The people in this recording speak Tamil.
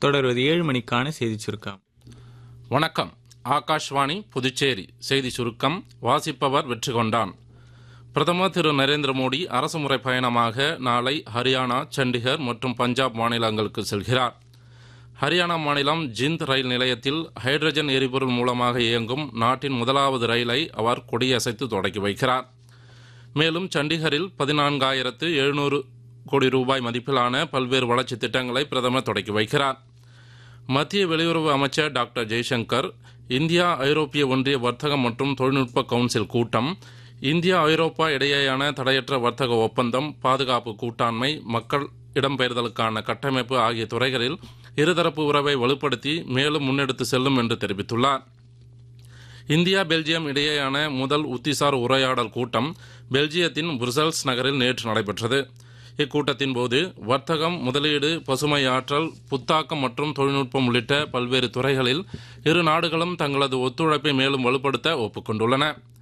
தொடர்வது 7 மணிக்கான செய்தி சுருக்கம். வணக்கம். ஆகாஷ்வாணி புதுச்சேரி செய்தி சுருக்கம் வாசிப்பவர் வெற்றிகொண்டான். பிரதமர் திரு நரேந்திர மோடி அரசுமுறை பயணமாக நாளை ஹரியானா, சண்டிகர் மற்றும் பஞ்சாப் மாநிலங்களுக்கு செல்கிறார். ஹரியானா மாநிலம் ஜிந்த் ரயில் நிலையத்தில் ஹைட்ரஜன் எரிபொருள் மூலமாக இயங்கும் நாட்டின் முதலாவது ரயிலை அவர் கொடியசைத்து தொடக்கி வைக்கிறார். மேலும் சண்டிகரில் 14,700 கோடி ரூபாய் மதிப்பிலான பல்வேறு வளர்ச்சி திட்டங்களை பிரதமர் தொடக்கி வைக்கிறார். மத்திய வெளியுறவு அமைச்சர் டாக்டர் ஜெய்சங்கர் இந்தியா ஐரோப்பிய ஒன்றிய வர்த்தகம் மற்றும் தொழில்நுட்ப கவுன்சில் கூட்டம், இந்தியா ஐரோப்பா இடையேயான தடையற்ற வர்த்தக ஒப்பந்தம், பாதுகாப்பு கூட்டாண்மை, மக்கள் இடம்பெயர்தலுக்கான கட்டமைப்பு ஆகிய துறைகளில் இருதரப்பு உறவை வலுப்படுத்தி மேலும் முன்னெடுத்து செல்லும் என்று தெரிவித்துள்ளார். இந்தியா பெல்ஜியம் இடையேயான முதல் உத்திசார் உரையாடல் கூட்டம் பெல்ஜியத்தின் புருசல்ஸ் நகரில் நேற்று நடைபெற்றது. இக்கூட்டத்தின் போது வர்த்தகம், முதலீடு, பசுமை ஆற்றல், புத்தாக்கம் மற்றும் தொழில்நுட்பம் உள்ளிட்ட பல்வேறு துறைகளில் இரு நாடுகளும் தங்களது ஒத்துழைப்பை மேலும் வலுப்படுத்த ஒப்புக்கொண்டுள்ளன.